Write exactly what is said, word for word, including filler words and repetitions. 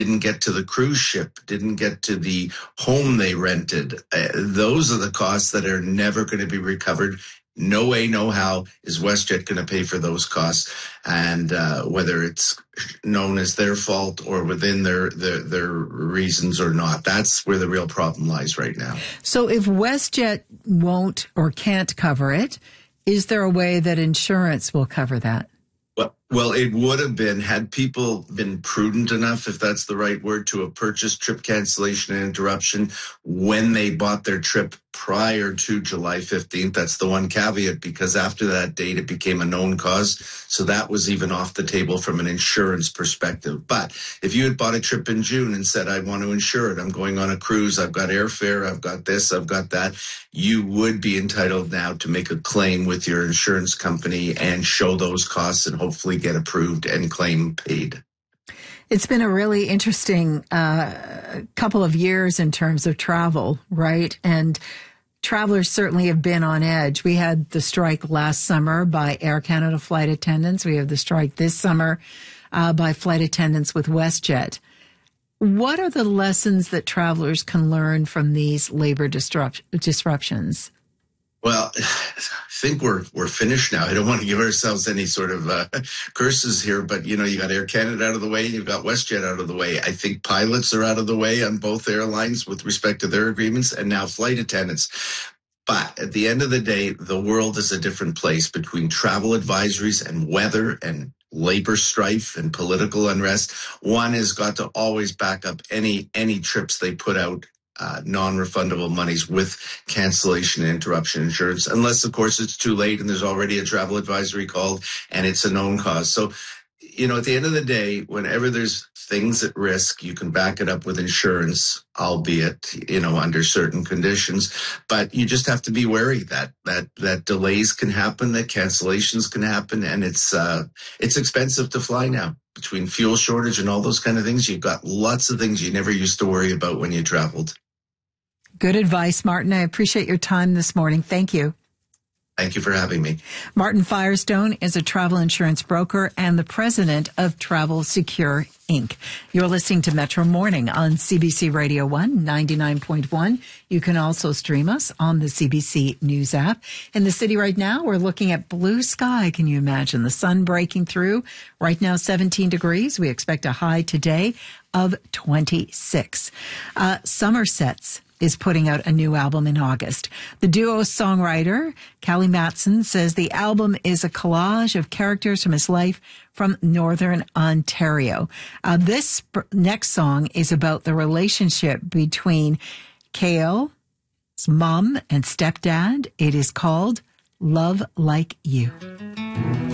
didn't get to the cruise ship, didn't get to the home they rented. Uh, those are the costs that are never going to be recovered. No way, no how is WestJet going to pay for those costs, and uh, whether it's known as their fault or within their, their their reasons or not. That's where the real problem lies right now. So if WestJet won't or can't cover it, is there a way that insurance will cover that? Well, well, it would have been, had people been prudent enough, if that's the right word, to have purchased trip cancellation and interruption when they bought their trip prior to July fifteenth. That's the one caveat, because after that date, it became a known cause. So that was even off the table from an insurance perspective. But if you had bought a trip in June and said, I want to insure it, I'm going on a cruise, I've got airfare, I've got this, I've got that, you would be entitled now to make a claim with your insurance company and show those costs and hopefully get approved and claim paid. It's been a really interesting uh, couple of years in terms of travel, right? And travelers certainly have been on edge. We had the strike last summer by Air Canada flight attendants. We have the strike this summer uh, by flight attendants with WestJet. What are the lessons that travelers can learn from these labor disrupt- disruptions? Well, I think we're we're finished now. I don't want to give ourselves any sort of uh, curses here, but, you know, you got Air Canada out of the way, you've got WestJet out of the way. I think pilots are out of the way on both airlines with respect to their agreements, and now flight attendants. But at the end of the day, the world is a different place between travel advisories and weather and labor strife and political unrest. One has got to always back up any any trips they put out, uh, non-refundable monies, with cancellation and interruption insurance, unless, of course, it's too late and there's already a travel advisory called and it's a known cause. So, you know, at the end of the day, whenever there's things at risk, you can back it up with insurance, albeit, you know, under certain conditions. But you just have to be wary that that that delays can happen, that cancellations can happen, and it's uh, it's expensive to fly now. Between fuel shortage and all those kind of things, you've got lots of things you never used to worry about when you traveled. Good advice, Martin. I appreciate your time this morning. Thank you. Thank you for having me. Martin Firestone is a travel insurance broker and the president of Travel Secure, Incorporated. You're listening to Metro Morning on C B C Radio one, ninety-nine point one. You can also stream us on the C B C News app. In the city right now, we're looking at blue sky. Can you imagine the sun breaking through? Right now, seventeen degrees. We expect a high today of twenty-six. Uh, Somersets is putting out a new album in August. The duo songwriter, Callie Matson, says the album is a collage of characters from his life from Northern Ontario. Uh, this next song is about the relationship between Kale's mom and stepdad. It is called Love Like You.